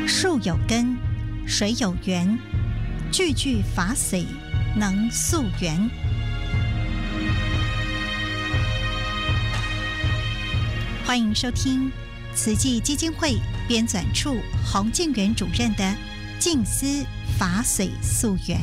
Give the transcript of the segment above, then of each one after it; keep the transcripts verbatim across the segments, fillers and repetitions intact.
树有根，水有源，句句法髓能溯源。欢迎收听慈济基金会编纂处洪建元主任的《静思法髓溯源》。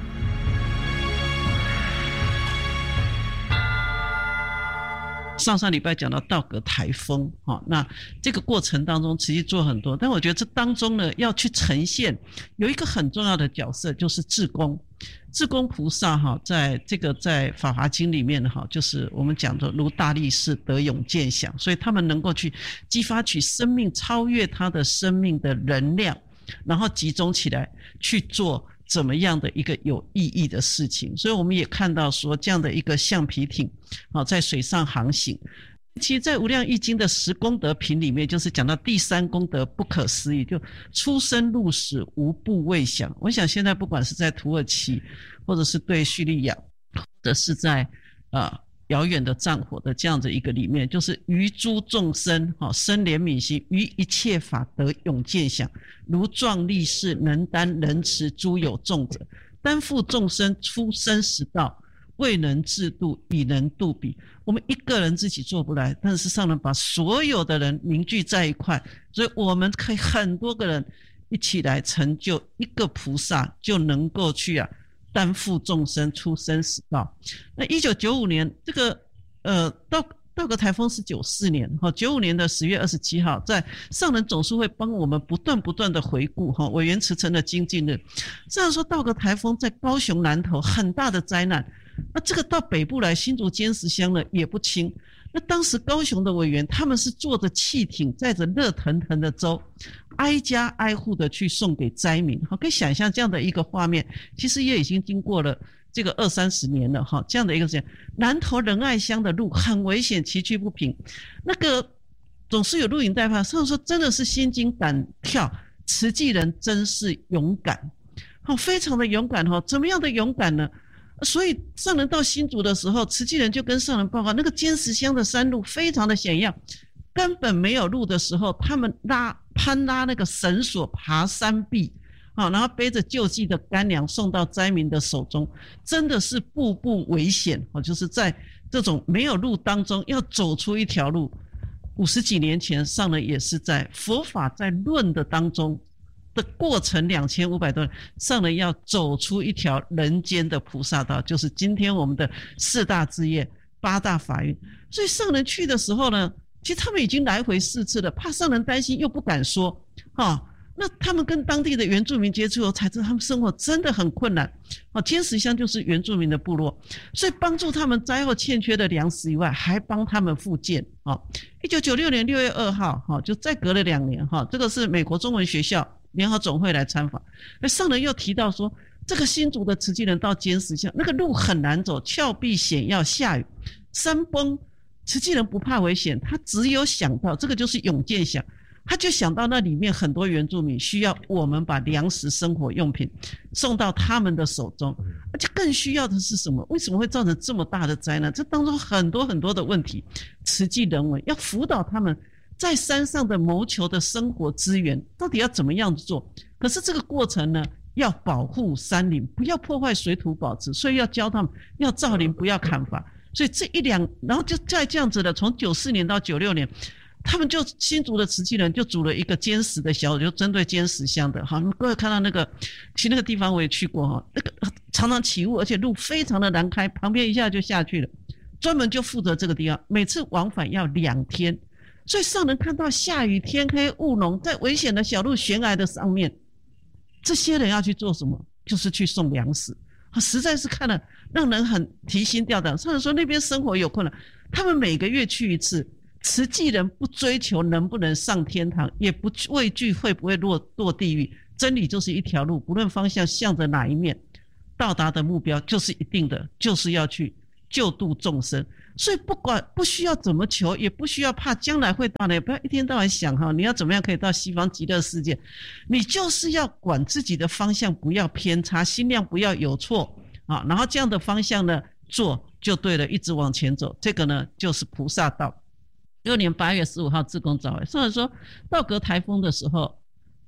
上上礼拜讲到道格台风，那这个过程当中慈济做很多，但我觉得这当中呢，要去呈现有一个很重要的角色，就是志工。志工菩萨在这个在法华经里面就是我们讲的如大力士得永见想，所以他们能够去激发起生命超越他的生命的能量，然后集中起来去做怎么样的一个有意义的事情。所以我们也看到说这样的一个橡皮艇在水上航行，其实在无量易经的十功德品里面，就是讲到第三功德不可思议，就出生入死无不未享。我想现在不管是在土耳其，或者是对叙利亚，或者是在呃遥远的战火的这样的一个里面，就是于诸众生生怜悯心，于一切法得永见想，如壮力士能担能持诸有众者，担负众生出生死道，未能自度，已能度彼。我们一个人自己做不来，但是上人把所有的人凝聚在一块，所以我们可以很多个人一起来成就一个菩萨，就能够去啊担负众生出生死道。那一九九五年这个呃道道格台风是九四年，九五年的十月二十七号，在上人总是会帮我们不断不断的回顾委员慈诚的精进日。这样说道格台风在高雄南投很大的灾难，那这个到北部来新竹尖石乡呢也不轻。那当时高雄的委员他们是坐着汽艇，载着热腾腾的粥，挨家挨户的去送给灾民。可以想象这样的一个画面，其实也已经经过了这个二三十年了哈，这样的一个时间。南投仁爱乡的路很危险，崎岖不平，那个总是有录影带拍，上说真的是心惊胆跳，慈济人真是勇敢，好，非常的勇敢哈。怎么样的勇敢呢？所以上人到新竹的时候，慈济人就跟上人报告，那个尖石乡的山路非常的险要，根本没有路的时候，他们拉攀拉那个绳索爬山壁，然后背着救济的干粮送到灾民的手中，真的是步步危险，就是在这种没有路当中要走出一条路。五十几年前上人也是在佛法在论的当中的过程两千五百多年，上人要走出一条人间的菩萨道，就是今天我们的四大志业八大法运。所以上人去的时候呢，其实他们已经来回四次了，怕上人担心又不敢说、哦、那他们跟当地的原住民接触后才知道他们生活真的很困难、哦、尖石乡就是原住民的部落，所以帮助他们灾后欠缺的粮食以外，还帮他们复建、哦、一九九六年六月二号、哦、就再隔了两年、哦、这个是美国中文学校联合总会来参访，那上人又提到说，这个新竹的慈济人到尖石乡，那个路很难走，峭壁险要，下雨山崩，慈济人不怕危险，他只有想到这个就是永见想，他就想到那里面很多原住民需要我们把粮食生活用品送到他们的手中，而且更需要的是什么？为什么会造成这么大的灾难？这当中很多很多的问题，慈济人文要辅导他们在山上的谋求的生活资源到底要怎么样做。可是这个过程呢，要保护山林，不要破坏水土保持，所以要教他们要造林，不要砍伐。所以这一两，然后就再这样子的，从九四年到九六年，他们就新竹的慈济人就组了一个尖石的小组，就针对尖石乡的。好，你们各位看到那个，其实那个地方我也去过哈，那个常常起雾，而且路非常的难开，旁边一下就下去了，专门就负责这个地方，每次往返要两天。所以上人看到下雨天黑雾浓，在危险的小路悬崖的上面，这些人要去做什么？就是去送粮食，实在是看了让人很提心吊胆。上人说那边生活有困难，他们每个月去一次，慈济人不追求能不能上天堂，也不畏惧会不会落落地狱，真理就是一条路，不论方向向着哪一面，到达的目标就是一定的，就是要去救度众生。所以不管不需要怎么求，也不需要怕将来会到哪，也不要一天到晚想哈，你要怎么样可以到西方极乐世界，你就是要管自己的方向不要偏差，心量不要有错啊，然后这样的方向呢做就对了，一直往前走，这个呢就是菩萨道。六年八月十五号志工早会，上人说道格台风的时候，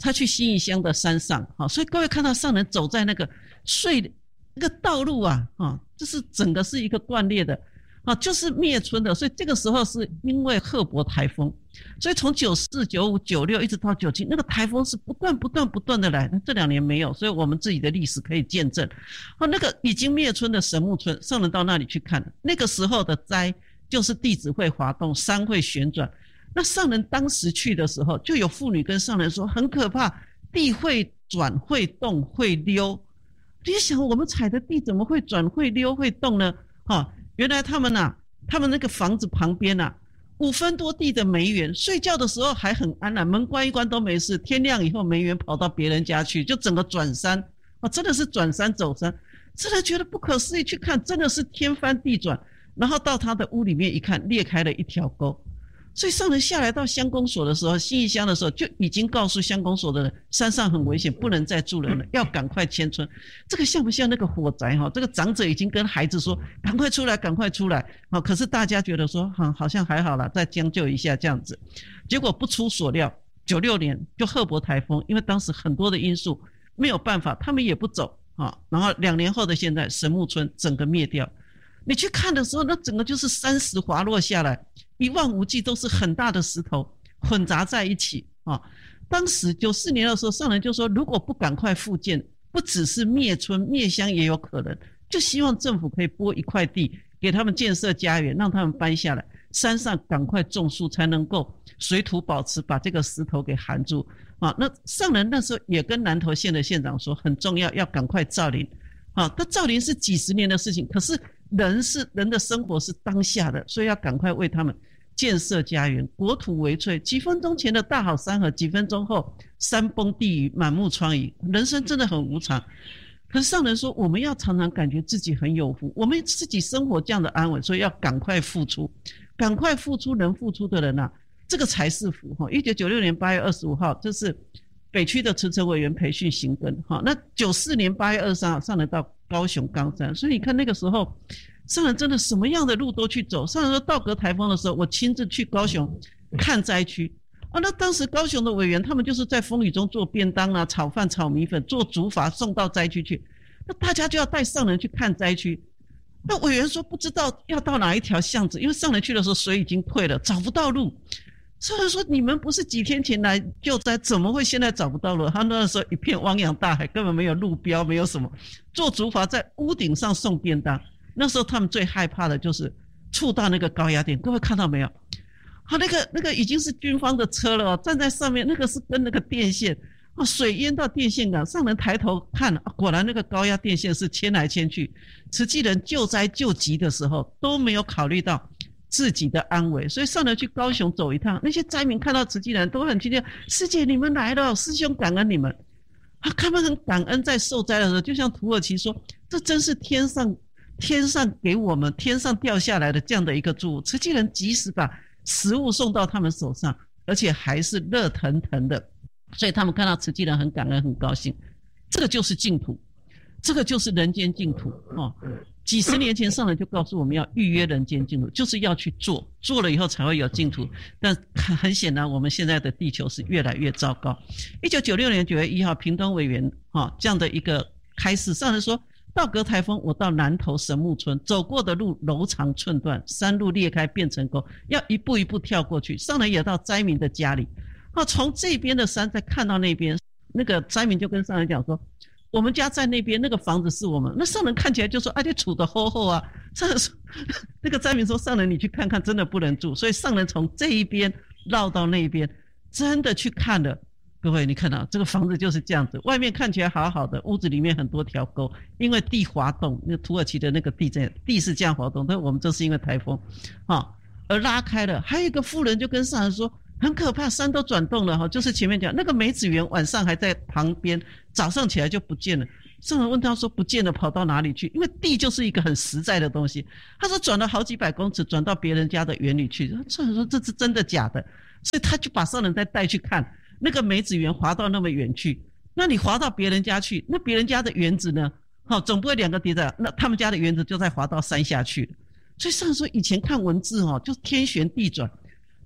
他去新义乡的山上，所以各位看到上人走在那个碎那个道路啊，就是整个是一个断裂的，就是灭村的。所以这个时候是因为赫伯台风，所以从九四、九五、九六一直到九七，那个台风是不断不断不断的来，这两年没有，所以我们自己的历史可以见证。那个已经灭村的神木村，上人到那里去看，那个时候的灾就是地质会滑动，山会旋转。那上人当时去的时候，就有妇女跟上人说很可怕，地会转会动会溜。你想我们踩的地怎么会转会溜会动呢？哦，原来他们啊，他们那个房子旁边啊，五分多地的梅园，睡觉的时候还很安然，门关一关都没事，天亮以后梅园跑到别人家去，就整个转山，哦，真的是转山走山，真的觉得不可思议，去看真的是天翻地转。然后到他的屋里面一看，裂开了一条沟。所以上人下来到乡公所的时候，新义乡的时候，就已经告诉乡公所的人，山上很危险，不能再住人了，要赶快迁村。这个像不像那个火灾？这个长者已经跟孩子说赶快出来赶快出来，可是大家觉得说好像还好啦，再将就一下这样子。结果不出所料，九六年就赫伯台风，因为当时很多的因素没有办法，他们也不走，然后两年后的现在，神木村整个灭掉。你去看的时候，那整个就是山石滑落下来，一望无际都是很大的石头混杂在一起啊。当时九四年的时候，上人就说，如果不赶快复建，不只是灭村灭乡也有可能，就希望政府可以拨一块地给他们建设家园，让他们搬下来，山上赶快种树，才能够水土保持，把这个石头给含住啊。那上人那时候也跟南投县的县长说，很重要，要赶快造林啊。那造林是几十年的事情，可是人是人的生活是当下的，所以要赶快为他们建设家园，国土为脆。几分钟前的大好山河，几分钟后山崩地雨，满目疮痍，人生真的很无常。可是上人说，我们要常常感觉自己很有福，我们自己生活这样的安稳，所以要赶快付出，赶快付出，能付出的人啊，这个才是福。一九九六年八月二十五号，这是北区的慈诚委员培训行耕。那九四年八月二十三号，上人到高雄冈山，所以你看那个时候上人真的什么样的路都去走。上人说道格台风的时候，我亲自去高雄看灾区啊。那当时高雄的委员他们就是在风雨中做便当啊，炒饭炒米粉，做竹筏送到灾区去，那大家就要带上人去看灾区。那委员说不知道要到哪一条巷子，因为上人去的时候水已经退了，找不到路。上人说，你们不是几天前来救灾，怎么会现在找不到了？他那时候一片汪洋大海，根本没有路标，没有什么，做竹筏在屋顶上送便当。那时候他们最害怕的就是触到那个高压电，各位看到没有？好，那个那个已经是军方的车了，站在上面，那个是跟那个电线，水淹到电线杆。上人抬头看，果然那个高压电线是牵来牵去。慈济人救灾救急的时候都没有考虑到自己的安危，所以上人去高雄走一趟，那些灾民看到慈济人都很亲切，师姐你们来了，师兄感恩你们啊，他们很感恩。在受灾的时候，就像土耳其说，这真是天上天上给我们天上掉下来的这样的一个祝福。慈济人及时把食物送到他们手上，而且还是热腾腾的，所以他们看到慈济人很感恩很高兴。这个就是净土，这个就是人间净土哦。几十年前上人就告诉我们要预约人间净土，就是要去做，做了以后才会有净土。但很显然我们现在的地球是越来越糟糕。一九九六年九月一号，屏东委员、哦、这样的一个开示，上人说，道格台风我到南投神木村，走过的路楼长寸断，山路裂开变成沟，要一步一步跳过去。上人也到灾民的家里，哦、从这边的山再看到那边，那个灾民就跟上人讲说，我们家在那边，那个房子是我们。那上人看起来就说，哎，这处得厚厚啊。上人说，那个灾民说，上人你去看看，真的不能住。所以上人从这一边绕到那边，真的去看了。各位，你看到这个房子就是这样子，外面看起来好好的，屋子里面很多条沟，因为地滑动，那土耳其的那个地震，地是这样滑动，但我们这是因为台风，啊，而拉开了。还有一个妇人就跟上人说，很可怕，山都转动了哈，就是前面讲那个梅子园晚上还在旁边，早上起来就不见了。上人问他说不见了跑到哪里去？因为地就是一个很实在的东西。他说转了好几百公尺，转到别人家的园里去。上人说这是真的假的？所以他就把上人再带去看那个梅子园滑到那么远去。那你滑到别人家去，那别人家的园子呢？好，总不会两个叠在，那他们家的园子就再滑到山下去了。所以上人说以前看文字哦，就天旋地转。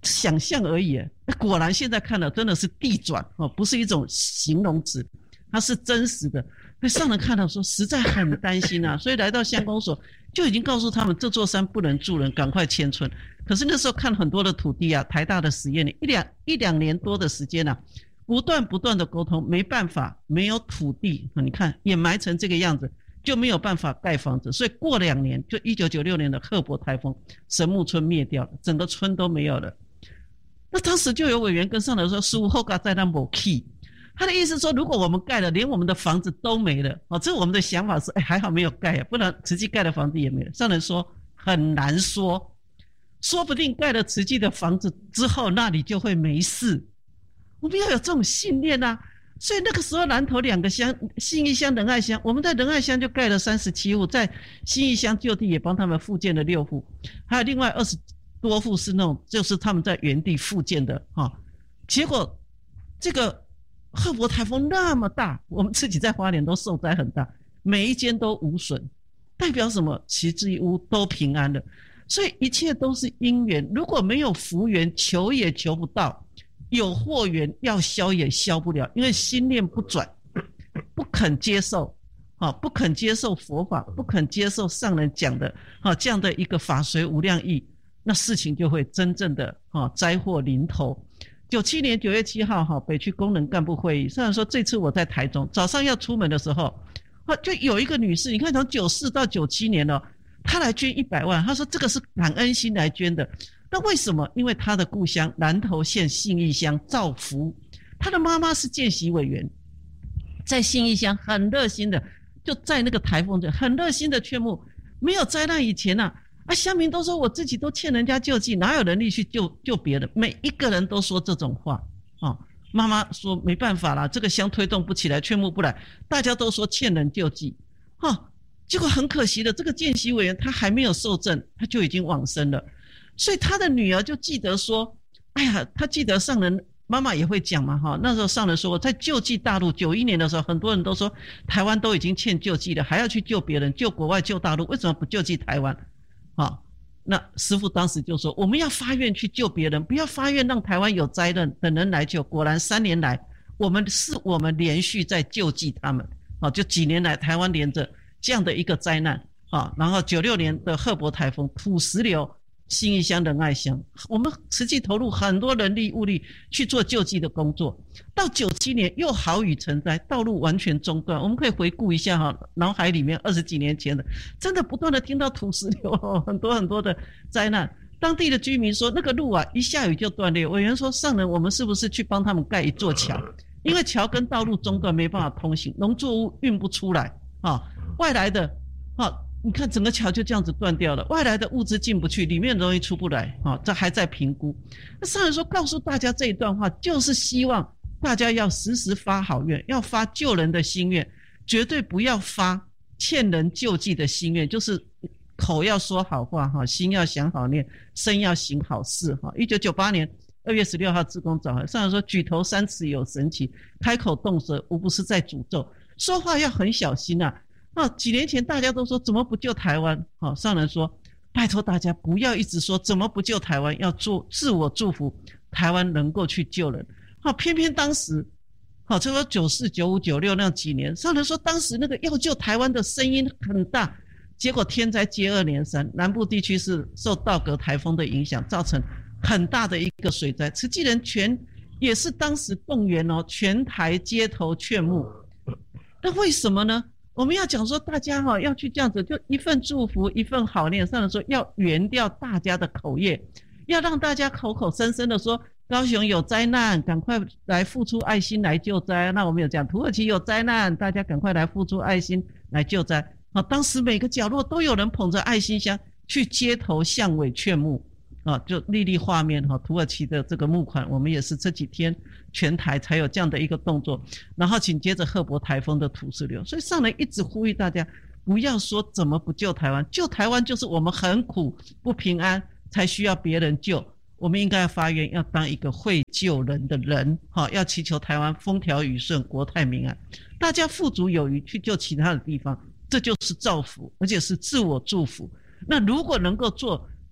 想象而已。果然现在看了真的是地转哦，不是一种形容词，它是真实的。所以上人看到说实在很担心啊，所以来到乡公所就已经告诉他们这座山不能住人，赶快迁村。可是那时候看很多的土地啊，台大的实验里一两一两年多的时间啊，不断不断的沟通，没办法，没有土地，你看掩埋成这个样子，就没有办法盖房子。所以过两年，就一九九六年的赫伯台风，神木村灭掉了，整个村都没有了。那当时就有委员跟上来说，师父后嘎在那某 key， 他的意思说，如果我们盖了，连我们的房子都没了，哦，这我们的想法是，哎，还好没有盖啊，不然慈济盖的房子也没了。上人说很难说，说不定盖了慈济的房子之后，那里就会没事。我们要有这种信念啊！所以那个时候南投两个乡，信义乡、仁爱乡，我们在仁爱乡就盖了三十七户，在信义乡就地也帮他们复建了六户，还有另外二十多户是那种就是他们在原地复建的哈、哦。结果这个赫伯台风那么大，我们自己在花莲都受灾很大，每一间都无损，代表什么？旗帜屋都平安了。所以一切都是因缘，如果没有福缘，求也求不到。有祸缘要消也消不了，因为心念不转，不肯接受，啊，不肯接受佛法，不肯接受上人讲的，啊，这样的一个法随无量义，那事情就会真正的啊灾祸临头。九七年九月七号，哈，北区功能干部会议，上人说这次我在台中，早上要出门的时候，啊，就有一个女士，你看从九四到九七年了，她来捐一百万，她说这个是感恩心来捐的。那为什么？因为他的故乡南投县信义乡造福，他的妈妈是见习委员，在信义乡很热心的，就在那个台风的很热心的劝募。没有灾难以前啊，啊乡民都说我自己都欠人家救济，哪有能力去救救别人？每一个人都说这种话啊、哦。妈妈说没办法啦，这个乡推动不起来，劝募不来，大家都说欠人救济，哦，结果很可惜的，这个见习委员他还没有受证，他就已经往生了。所以他的女儿就记得说，哎呀，他记得上人妈妈也会讲嘛，哈，那时候上人说，在救济大陆九一年的时候，很多人都说台湾都已经欠救济了，还要去救别人，救国外救大陆，为什么不救济台湾？啊，那师父当时就说，我们要发愿去救别人，不要发愿让台湾有灾难等人来救。果然三年来，我们是我们连续在救济他们，啊，就几年来台湾连着这样的一个灾难，啊，然后九六年的赫伯台风、土石流。信义乡、仁爱乡，我们实际投入很多人力物力去做救济的工作。到九七年又豪雨成灾，道路完全中断。我们可以回顾一下哈，脑海里面二十几年前的，真的不断的听到土石流，很多很多的灾难。当地的居民说，那个路啊，一下雨就断裂。委员说，上人，我们是不是去帮他们盖一座桥？因为桥跟道路中断，没办法通行，农作物运不出来啊，外来的啊。你看整个桥就这样子断掉了，外来的物资进不去，里面容易出不来啊，这还在评估。那上人说告诉大家这一段话，就是希望大家要时时发好愿，要发救人的心愿，绝对不要发欠人救济的心愿，就是口要说好话哈，心要想好念，身要行好事哈。一九九八年二月十六号志工早会，上人说举头三尺有神奇，开口动舌无不是在诅咒，说话要很小心啊。啊，几年前大家都说怎么不救台湾？好、哦，上人说，拜托大家不要一直说怎么不救台湾，要做自我祝福，台湾能够去救人。好、哦，偏偏当时，好、哦，这个九四、九五、九六那几年，上人说当时那个要救台湾的声音很大，结果天灾接二连三，南部地区是受道格台风的影响，造成很大的一个水灾。慈济人全也是当时动员哦，全台街头劝募。那为什么呢？我们要讲说大家哈、哦、要去这样子，就一份祝福一份好念。上人说要圆掉大家的口业，要让大家口口声声的说高雄有灾难，赶快来付出爱心来救灾。那我们有讲土耳其有灾难，大家赶快来付出爱心来救灾。啊，当时每个角落都有人捧着爱心箱去街头巷尾劝募。啊，就历历画面哈，土耳其的这个募款，我们也是这几天全台才有这样的一个动作，然后紧接着赫伯台风的土石流，所以上人一直呼吁大家不要说怎么不救台湾，救台湾就是我们很苦不平安才需要别人救，我们应该要发愿要当一个会救人的人，好，要祈求台湾风调雨顺，国泰民安，大家富足有余去救其他的地方，这就是造福，而且是自我祝福。那如果能够做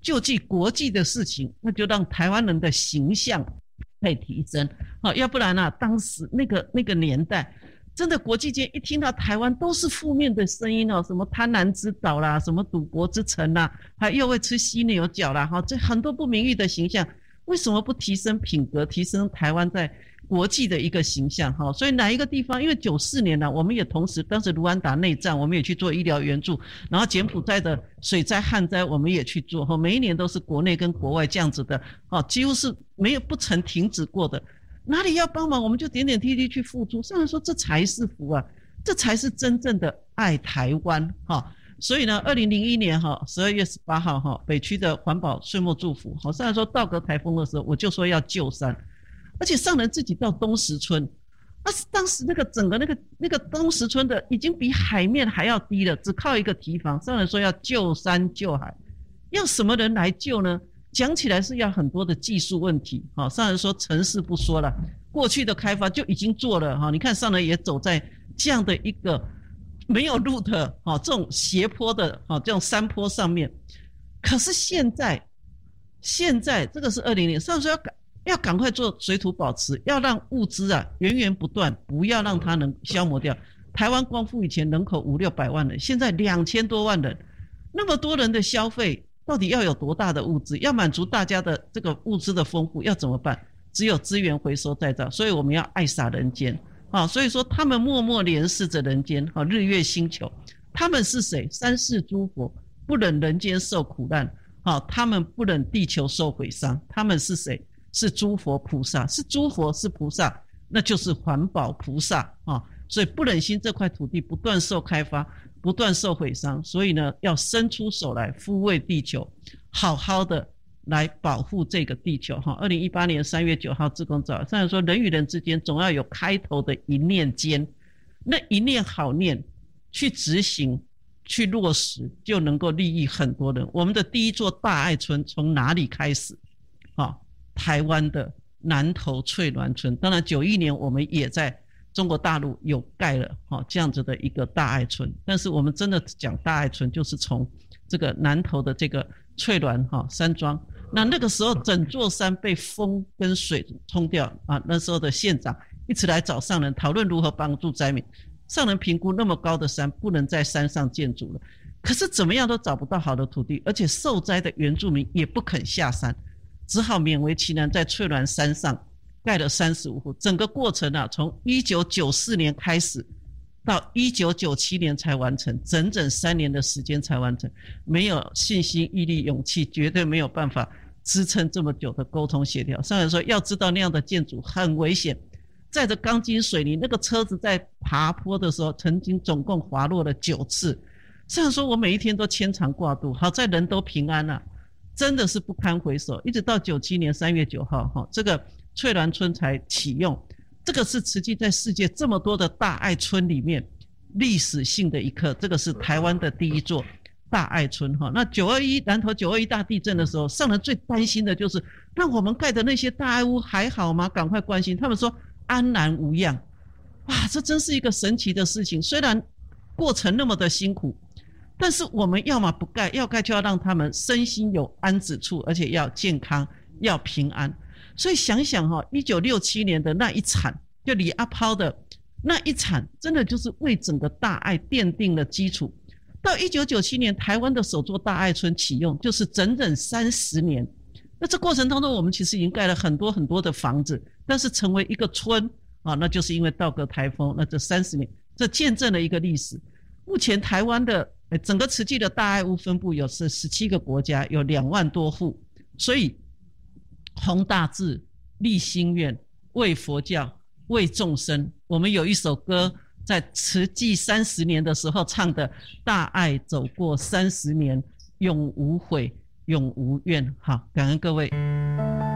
救济国际的事情，那就让台湾人的形象可以提升。好，要不然啊，当时那个那个年代，真的国际间一听到台湾都是负面的声音哦，什么贪婪之岛啦，什么赌博之城啦，还又会吃犀牛角啦，哈，这很多不名誉的形象，为什么不提升品格，提升台湾在国际的一个形象？哈，所以哪一个地方，因为九四年呢、啊，我们也同时当时卢安达内战，我们也去做医疗援助，然后柬埔寨的水灾旱灾我们也去做，哈，每一年都是国内跟国外这样子的，哈，几乎是没有不曾停止过的。哪里要帮忙，我们就点点滴滴去付出。上人说，这才是福啊，这才是真正的爱台湾哈。所以呢，二零零一年哈十二月十八号哈，北区的环保岁末祝福，好，上人说道格台风的时候，我就说要救山，而且上人自己到东石村，那是当时那个整个那个那个东石村的已经比海面还要低了，只靠一个堤防。上人说要救山救海，要什么人来救呢？讲起来是要很多的技术问题，好，上人说城市不说了，过去的开发就已经做了哈。你看上人也走在这样的一个没有路的哈这种斜坡的哈这种山坡上面，可是现在现在这个是二零年，上人说要赶要赶快做水土保持，要让物资啊源源不断，不要让它能消磨掉。台湾光复以前人口五六百万人，现在两千多万人，那么多人的消费。到底要有多大的物资，要满足大家的这个物资的丰富，要怎么办？只有资源回收再造，所以我们要爱洒人间啊！所以说他们默默怜视着人间啊，日月星球，他们是谁？三世诸佛不忍人间受苦难啊，他们不忍地球受毁伤，他们是谁？是诸佛菩萨，是诸佛是菩萨，那就是环保菩萨啊！所以不忍心这块土地不断受开发，不断受毁伤，所以呢，要伸出手来抚慰地球，好好的来保护这个地球。哈，二零一八年三月九号，志工早上说，人与人之间总要有开头的一念间，那一念好念，去执行，去落实，就能够利益很多人。我们的第一座大爱村从哪里开始？啊，台湾的南投翠峦村。当然，九一年我们也在中国大陆有盖了哈这样子的一个大爱村，但是我们真的讲大爱村，就是从这个南投的这个翠峦哈山庄，那那个时候整座山被风跟水冲掉啊，那时候的县长一直来找上人讨论如何帮助灾民，上人评估那么高的山不能在山上建筑了，可是怎么样都找不到好的土地，而且受灾的原住民也不肯下山，只好勉为其难在翠峦山上盖了三十五户，整个过程啊，从一九九四年开始，到一九九七年才完成，整整三年的时间才完成。没有信心、毅力、勇气，绝对没有办法支撑这么久的沟通协调。上人说，要知道那样的建筑很危险，载着钢筋水泥，那个车子在爬坡的时候，曾经总共滑落了九次。上人说，我每一天都牵肠挂肚，好在人都平安了、啊，真的是不堪回首。一直到九七年三月九号，哈，这个翠峦村才启用，这个是慈济在世界这么多的大爱村里面历史性的一刻，这个是台湾的第一座大爱村哈。那九二一南投九二一大地震的时候，上人最担心的就是让我们盖的那些大爱屋还好吗？赶快关心，他们说安然无恙。哇，这真是一个神奇的事情。虽然过程那么的辛苦，但是我们要么不盖，要盖就要让他们身心有安止处，而且要健康，要平安。所以想想哈、哦，一九六七年的那一场，就李阿抛的那一场，真的就是为整个大爱奠定了基础。到一九九七年，台湾的首座大爱村启用，就是整整三十年。那这过程当中，我们其实已经盖了很多很多的房子，但是成为一个村啊，那就是因为道格台风。那这三十年，这见证了一个历史。目前台湾的整个慈济的大爱屋分布有是十七个国家，有两万多户，所以宏大志、立心愿、为佛教、为众生。我们有一首歌，在慈济三十年的时候唱的，大爱走过三十年，永无悔，永无怨。好，感恩各位。